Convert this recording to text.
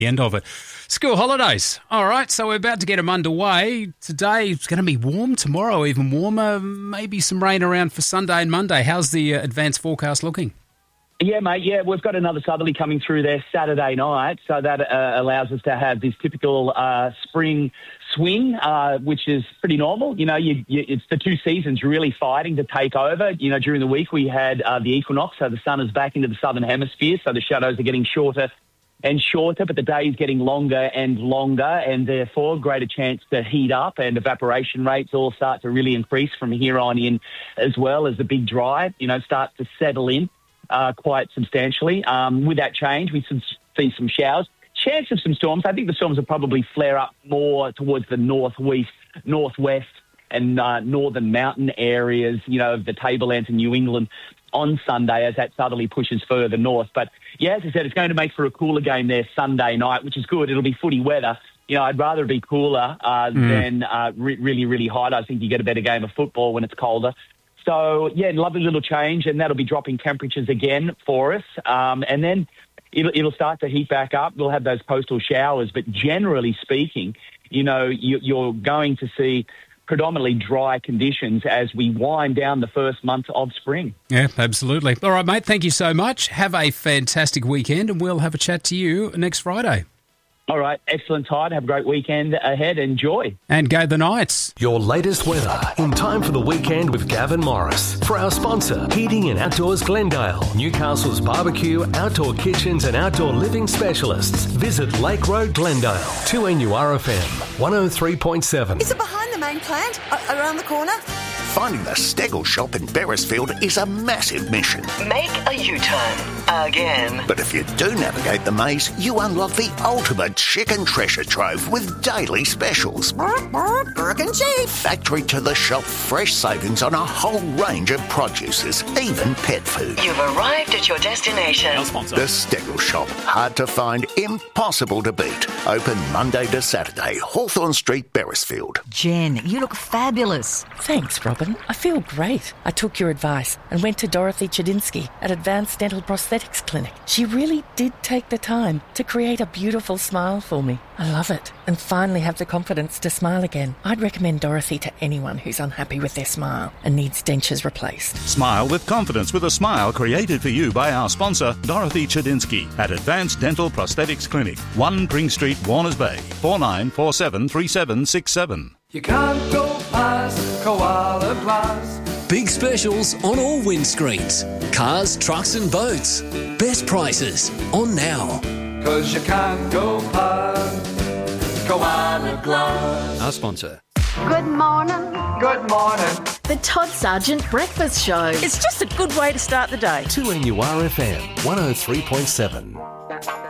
the end of it. School holidays. All right, so we're about to get them underway. Today it's going to be warm, tomorrow even warmer, maybe some rain around for Sunday and Monday. How's the advanced forecast looking? Yeah, mate, we've got another southerly coming through there Saturday night, so that allows us to have this typical spring swing, which is pretty normal. You know, it's the two seasons really fighting to take over. You know, during the week we had the equinox, so the sun is back into the southern hemisphere, so the shadows are getting shorter and shorter, but the day is getting longer and longer, and therefore greater chance to heat up, and evaporation rates all start to really increase from here on in, as well as the big dry, starts to settle in quite substantially. With that change, we see some showers. Chance of some storms. I think the storms will probably flare up more towards the northwest, and northern mountain areas, of the tablelands in New England on Sunday as that southerly pushes further north. But, yeah, as I said, it's going to make for a cooler game there Sunday night, which is good. It'll be footy weather. I'd rather it be cooler than really, really hot. I think you get a better game of football when it's colder. So, yeah, lovely little change, and that'll be dropping temperatures again for us. And then it'll start to heat back up. We'll have those coastal showers. But generally speaking, you're going to see predominantly dry conditions as we wind down the first month of spring. Yeah, absolutely. All right, mate, thank you so much. Have a fantastic weekend, and we'll have a chat to you next Friday. All right, excellent, Tide. Have a great weekend ahead. Enjoy. And go the Knights. Your latest weather in time for the weekend with Gavin Morris. For our sponsor, Heating and Outdoors Glendale, Newcastle's barbecue, outdoor kitchens and outdoor living specialists. Visit Lake Road Glendale, 2NURFM, 103.7. Is it behind the main plant? Around the corner? Finding the Stegel shop in Beresfield is a massive mission. Make a U-turn again. But if you do navigate the maze, you unlock the ultimate chicken treasure trove with daily specials. Burke and Chief. Factory to the shop, fresh savings on a whole range of produces, even pet food. You've arrived at your destination. Our sponsor. The Stegel shop. Hard to find, impossible to beat. Open Monday to Saturday, Hawthorne Street, Beresfield. Jen, you look fabulous. Thanks, Robin. I feel great. I took your advice and went to Dorothy Chedinsky at Advanced Dental Prosthetics Clinic. She really did take the time to create a beautiful smile for me. I love it, and finally have the confidence to smile again. I'd recommend Dorothy to anyone who's unhappy with their smile and needs dentures replaced. Smile with confidence with a smile created for you by our sponsor, Dorothy Chedinsky, at Advanced Dental Prosthetics Clinic, 1 Pring Street, Warners Bay, 49473767. You can't go past Koala Glass. Big specials on all windscreens. Cars, trucks and boats. Best prices on now. 'Cause you can't go past Koala Glass. Our sponsor. Good morning. Good morning. The Todd Sargent Breakfast Show. It's just a good way to start the day. 2NURFM, 103.7.